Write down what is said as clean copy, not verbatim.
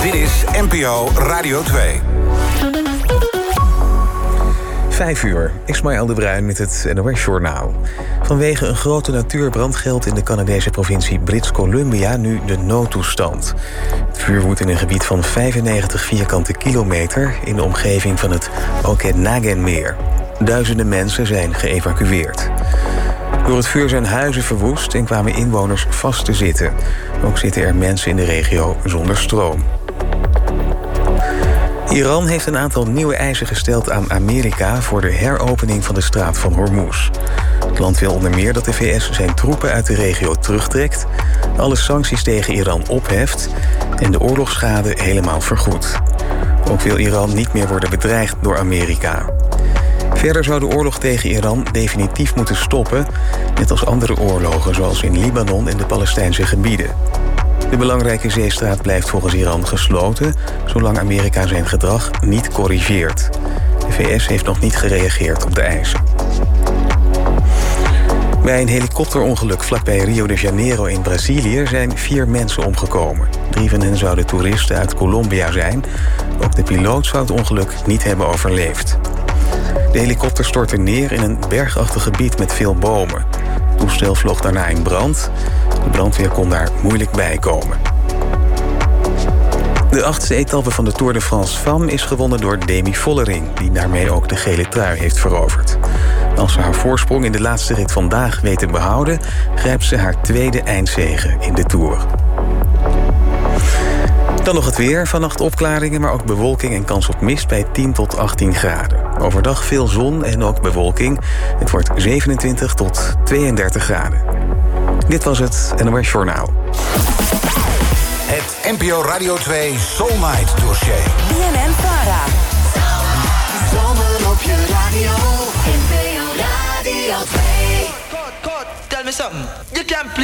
Dit is NPO Radio 2. 5 uur, Ismaël de Bruin met het NOS-journaal. Vanwege een grote natuurbrand geldt in de Canadese provincie British Columbia nu de noodtoestand. Het vuur woedt in een gebied van 95 vierkante kilometer in de omgeving van het Okanaganmeer. Duizenden mensen zijn geëvacueerd. Door het vuur zijn huizen verwoest en kwamen inwoners vast te zitten. Ook zitten er mensen in de regio zonder stroom. Iran heeft een aantal nieuwe eisen gesteld aan Amerika voor de heropening van de straat van Hormuz. Het land wil onder meer dat de VS zijn troepen uit de regio terugtrekt, alle sancties tegen Iran opheft en de oorlogsschade helemaal vergoedt. Ook wil Iran niet meer worden bedreigd door Amerika. Verder zou de oorlog tegen Iran definitief moeten stoppen, net als andere oorlogen zoals in Libanon en de Palestijnse gebieden. De belangrijke zeestraat blijft volgens Iran gesloten, zolang Amerika zijn gedrag niet corrigeert. De VS heeft nog niet gereageerd op de eisen. Bij een helikopterongeluk vlakbij Rio de Janeiro in Brazilië zijn 4 mensen omgekomen. 3 van hen zouden toeristen uit Colombia zijn. Ook de piloot zou het ongeluk niet hebben overleefd. De helikopter stortte neer in een bergachtig gebied met veel bomen. Het toestel vloog daarna in brand. De brandweer kon daar moeilijk bij komen. De 8e etappe van de Tour de France Femmes is gewonnen door Demi Vollering, die daarmee ook de gele trui heeft veroverd. Als ze haar voorsprong in de laatste rit vandaag weet te behouden, grijpt ze haar 2e eindzege in de Tour. Dan nog het weer. Vannacht opklaringen, maar ook bewolking en kans op mist bij 10 tot 18 graden. Overdag veel zon en ook bewolking. Het wordt 27 tot 32 graden. Dit was het NOS Journaal. Het NPO Radio 2 Soul Night dossier. BNN-Vara. Zomer op je radio. NPO Radio 2. God, tell me something. You can't play